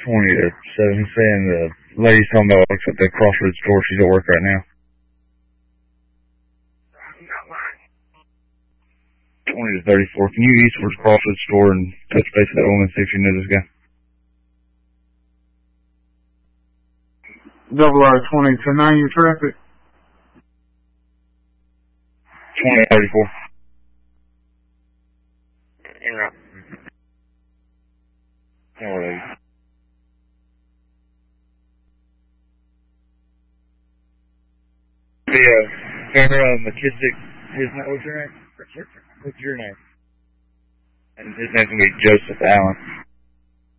20 to 7. He's saying the lady's talking about works at the Crossroads store. She's at work right now. 20 to 34. Can you east towards Crossroads store and touch base with that woman and see if you know this guy? RR20 to 9, your traffic. 20 to 34. Alright. Farrah McKissick, what's your name? What's your name? And his name's gonna be Joseph Allen.